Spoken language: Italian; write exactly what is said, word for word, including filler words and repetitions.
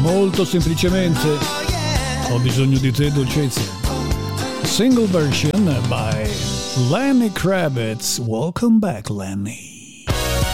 Molto semplicemente ho bisogno di te, dolcezza. Single version by Lenny Kravitz. Welcome back, Lenny.